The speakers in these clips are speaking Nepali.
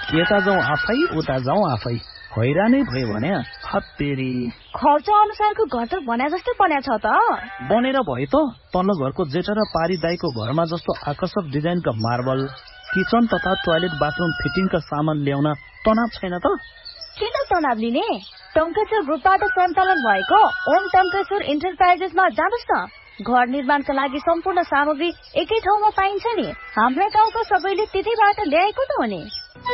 यता जाउँ आफै उता जाउँ आफै हैरानै भयो भने हत्तेरी खर्च अनुसारको घर त बने जस्तै बन्या छ त बनेर भयो त तल्लो घरको जेठा र पारी दाईको घरमा जस्तो आकर्षक डिजाइनका मार्बल किचन तथा टोयलेट बाथरुम फिटिङका सामान ल्याउन तनाव छैन त किन तनाव लिने टङ्केश्वर ग्रुपबाट सञ्चालन भएको ओम टङ्केश्वर इन्टरप्राइजेसमा जानुस् न घर निर्माणका लागि सम्पूर्ण सामग्री एकै ठाउँमा पाइन्छ नि हाम्रो गाउँको सबैले त्यतैबाट ल्याएको त हो नि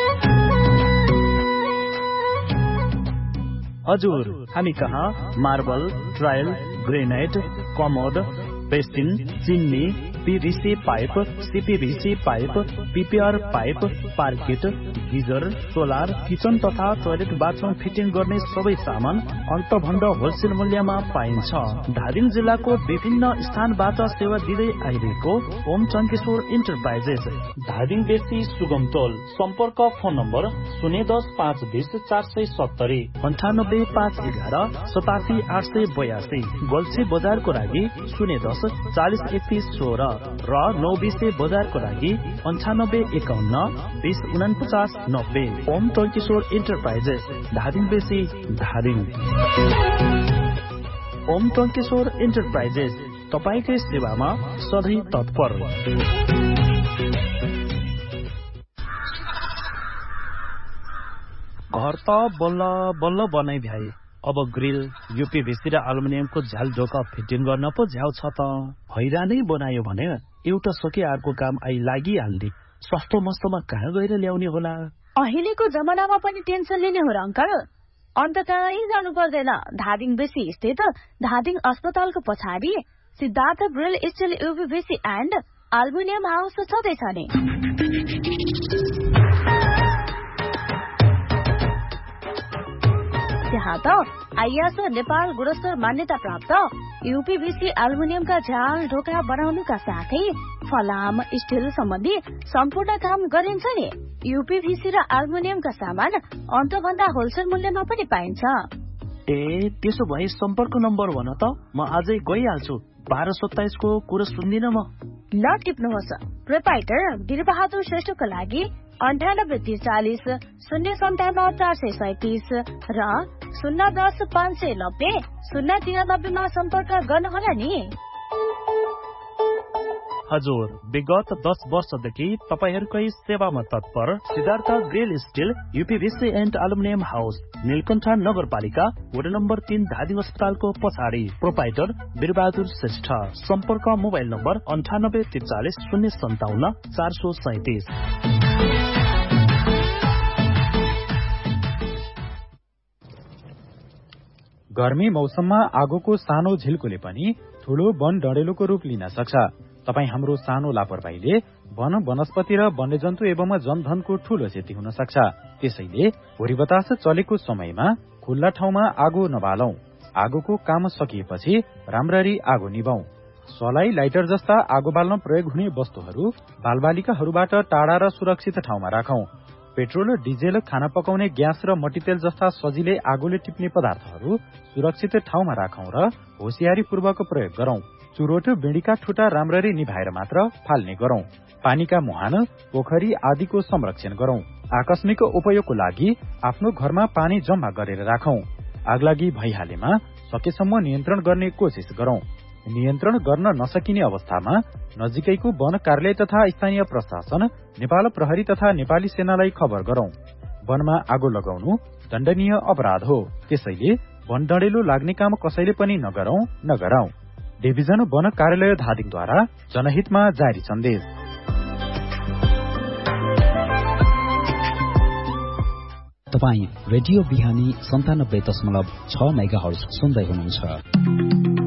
हजुर हामी कहाँ marble tile granite commode basin चिन्नी PVC pipe CPVC pipe PPR pipe पार्किट geyser solar kitchen तथा टोयलेट बाथरुम फिटिङ गर्ने सबै सामान अन्तभन्द होलसेल मूल्यमा पाइन्छ धादिङ जिल्लाको विभिन्न स्थानबाट सेवा दिँदै आइरहेको ओम टङ्केश्वर इन्टरप्राइजेस धादिङ बेसी सुगम टोल सम्पर्क फोन नम्बर 010-520-470 98-511-87-882 गल्छी बजारको लागि 010-40-31-16 र 920 बजारको लागि 98-51-20-49-90 ओम टङ्केश्वर इन्टरप्राइजेस धादिङ बेसी धादिङ ओम टङ्केश्वर इन्टरप्राइजेस तपाईकै सेवामा सधैँ तत्पर घर त बल्ल बल्ल बनाइ भ्याए अब ग्रिल यूपीभीसी र एल्युमिनियमको झ्याल ढोका फिटिङ गर्न पो झ्याउ छ त हैरानै बनायो भने एउटा सके अर्को काम आई लागिहाल्ने सस्तो मस्तोमा कहाँ गएर ल्याउने होला अहिलेको जमानामा पनि टेन्सन लिने हो र अंकल अन्त कहीँ जानु पर्दैन धादिङ बेसी स्थित धादिङ अस्पतालको पछाडि Siddhartha grill still यूपीभीसी and aluminium house छँदैछ नि त्यहाँ त आइएसओ नेपाल गुणस्तर मान्यता प्राप्त यूपीभीसी एल्युमिनियमका झ्याल ढोका बनाउनुका साथै फलाम स्टिल सम्बन्धी सम्पूर्ण काम गरिन्छ नि यूपीभीसी र एल्युमिनियमका सामान अन्तभन्दा होलसेल मूल्यमा पनि पाइन्छ ए त्यसो भए सम्पर्क नम्बर भन त म आजै गइहाल्छु 1227 को कुरा सुन्दिन म ल टिप्नुहोस् प्रोपाइटर वीरबहादुर श्रेष्ठको लागि 9843-057-437 र 010-590-093 मा सम्पर्क गर्नुहोला नि हजुर विगत 10 वर्षदेखि तपाईहरुकै सेवामा तत्पर Siddhartha grill still यूपीभीसी and aluminium house Neelkanth नगरपालिका वडा नम्बर 3 धादिङ अस्पतालको पछाडि प्रोपाइटर वीरबहादुर श्रेष्ठ सम्पर्क मोबाइल नम्बर 9843-057-437 गर्मी मौसममा आगोको सानो झिल्कोले पनि ठूलो वन डढेलोको रूप लिन सक्छ तपाई हाम्रो सानो लापरवाहीले वन वनस्पति र वन्यजन्तु एवं जनधनको ठूलो क्षति हुन सक्छ त्यसैले होरी बतास चलेको समयमा खुल्ला ठाउँमा आगो नबालौं आगोको काम सकिएपछि राम्ररी आगो निभाऊ सलाई लाइटर जस्ता आगो बाल्न प्रयोग हुने वस्तुहरू बालबालिकाहरूबाट टाढा र सुरक्षित ठाउँमा राखौं पेट्रोल डिजेल खाना पकाउने ग्यास र मट्टीतेल जस्ता सजिलै आगोले टिप्ने पदार्थहरू सुरक्षित ठाउँमा राखौं र होशियारी पूर्वक प्रयोग गरौं चुरोट बिँडीका ठुटा राम्ररी निभाएर मात्र फाल्ने गरौं पानीका मुहान पोखरी आदिको संरक्षण गरौं आकस्मिक उपयोगको लागि आफ्नो घरमा पानी जम्मा गरेर राखौं आगलागी भइहालेमा सकेसम्म नियन्त्रण गर्ने कोसिस गरौं नियन्त्रण गर्न नसकिने अवस्थामा नजिकैको वन कार्यालय तथा स्थानीय प्रशासन नेपाल प्रहरी तथा नेपाली सेनालाई खबर गरौं वनमा आगो लगाउनु दण्डनीय अपराध हो त्यसैले वन डढेलो लाग्ने काम कसैले पनि नगरौं डिभिजन वन कार्यालय धादिङद्वारा जनहितमा जारी सन्देश तपाई रेडियो बिहानी 97.6 मेगाहर्ज सुन्दै हुनुहुन्छ